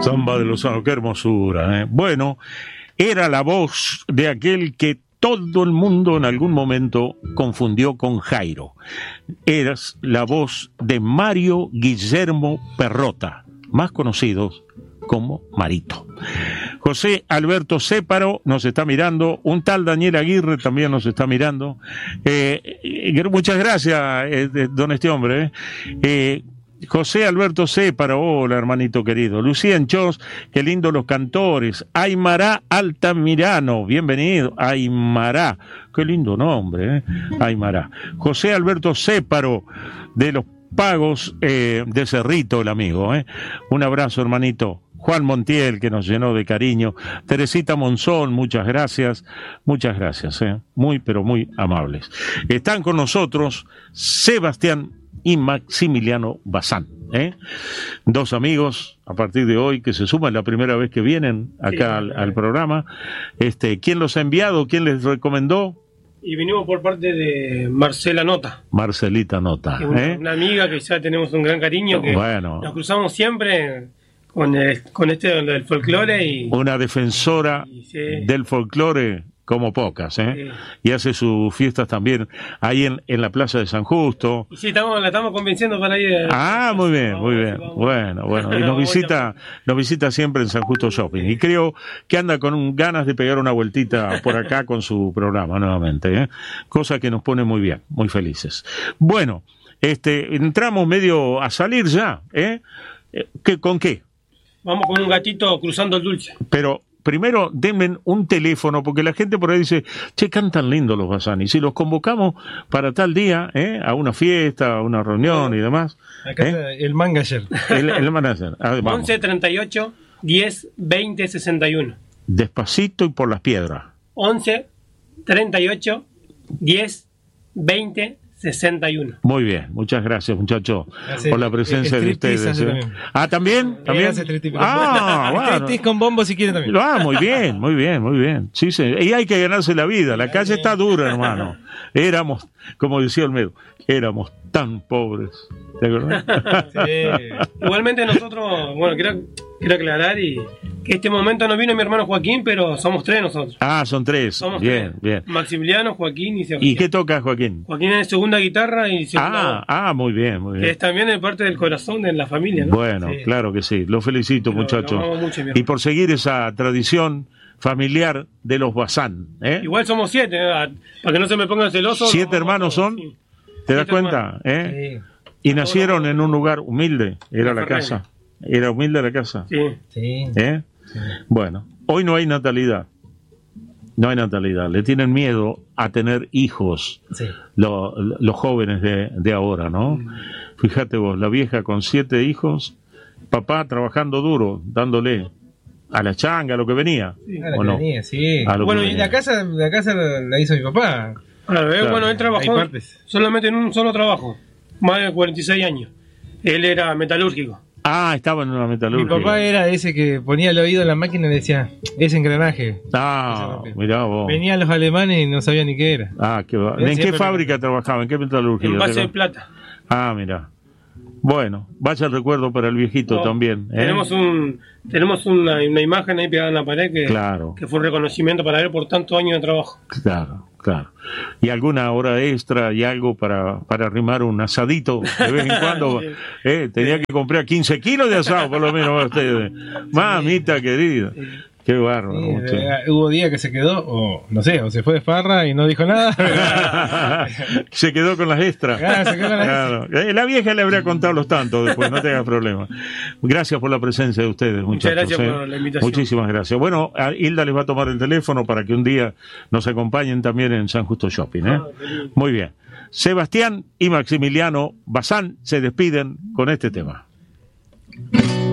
Samba de Lozano, qué hermosura, ¿eh? Bueno, era la voz de aquel que todo el mundo en algún momento confundió con Jairo. Eras la voz de Mario Guillermo Perrota, más conocido como Marito. José Alberto Céparo nos está mirando, un tal Daniel Aguirre también nos está mirando. Muchas gracias, don este hombre. José Alberto Céparo, hola hermanito querido. Lucía Enchós, qué lindo los cantores. Aymará Altamirano, bienvenido. Aymará, qué lindo nombre, Aymará. José Alberto Céparo, de los Pagos de Cerrito, el amigo. Un abrazo, hermanito. Juan Montiel, que nos llenó de cariño. Teresita Monzón, muchas gracias. Muchas gracias, muy, pero muy amables. Están con nosotros Sebastián y Maximiliano Bazán, dos amigos a partir de hoy que se suman, la primera vez que vienen acá al programa. ¿Quién los ha enviado? ¿Quién les recomendó? Y vinimos por parte de Marcela Nota. Marcelita Nota. Una amiga que ya tenemos un gran cariño, que nos cruzamos siempre con del folclore. Y una defensora del folclore como pocas, y hace sus fiestas también ahí en la Plaza de San Justo. Y sí, la estamos convenciendo para ir. Muy bien, muy bien. Bueno, y nos visita siempre en San Justo Shopping. Y creo que anda con ganas de pegar una vueltita por acá con su programa nuevamente, cosa que nos pone muy bien, muy felices. Bueno, entramos medio a salir ya, ¿Con qué? Vamos con un gatito cruzando el dulce. Pero primero denme un teléfono, porque la gente por ahí dice, che, cantan lindo los Bazán, y si los convocamos para tal día, a una fiesta, a una reunión y demás. Acá el manager. El manager. 11 38 10 20 61. Despacito y por las piedras. 11 38 10 20 61. Muy bien, muchas gracias, muchachos, por la presencia de ustedes. ¿También? ¿También? Bueno. Con bombo si quieren también. Muy bien. Sí. Y hay que ganarse la vida. La calle está dura, hermano. Éramos, como decía Olmedo, éramos tan pobres. ¿Te acordás? Sí. Igualmente nosotros, quiero aclarar que este momento no vino mi hermano Joaquín, pero somos tres nosotros. Son tres. Bien. Maximiliano, Joaquín y Sebastián. ¿Y qué toca Joaquín? Joaquín es segunda guitarra y segunda voz. Muy bien. Que es también parte del corazón de la familia, ¿no? Bueno, sí. Claro que sí. Lo felicito, muchachos. Y por seguir esa tradición familiar de los Bazán. Igual somos 7, para que no se me pongan celosos. 7 hermanos son. Sí. ¿Te das cuenta? Sí. Y nacieron en un lugar humilde. Era la casa. ¿Era humilde la casa? Sí. Bueno, hoy no hay natalidad. Le tienen miedo a tener hijos, los jóvenes de ahora, ¿no? Fíjate vos, la vieja con 7 hijos, papá trabajando duro, dándole a la changa, lo que venía. Sí. Y la casa la hizo mi papá. Él trabajó solamente en un solo trabajo, más de 46 años. Él era metalúrgico. Estaba en una metalúrgica. Mi papá era ese que ponía el oído en la máquina y decía, ese engranaje. Mirá vos. Venían los alemanes y no sabía ni qué era. ¿En qué fábrica trabajaba? ¿En qué metalúrgica? En base de plata. Mirá. Bueno, vaya el recuerdo para el viejito también. Tenemos una imagen ahí pegada en la pared que fue un reconocimiento para él por tantos años de trabajo. Claro. Y alguna hora extra y algo para arrimar un asadito de vez en cuando. Tenía que comprar 15 kilos de asado por lo menos a ustedes. Mamita querida. Qué bárbaro. Hubo días que se quedó, o se fue de farra y no dijo nada. Se quedó con las extras. Claro. La vieja le habría contado los tantos después, no tengas problema. Gracias por la presencia de ustedes, muchachos. Muchas gracias por la invitación. Muchísimas gracias. Bueno, Hilda les va a tomar el teléfono para que un día nos acompañen también en San Justo Shopping. Muy bien. Sebastián y Maximiliano Bazán se despiden con este tema.